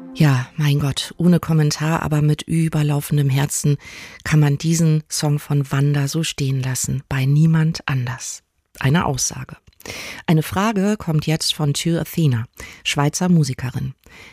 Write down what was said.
Ja, mein Gott, ohne Kommentar, aber mit überlaufendem Herzen kann man diesen Song von Wanda so stehen lassen. Bei niemand anders. Eine Aussage. Eine Frage kommt jetzt von Tür Athena, Schweizer Musikerin.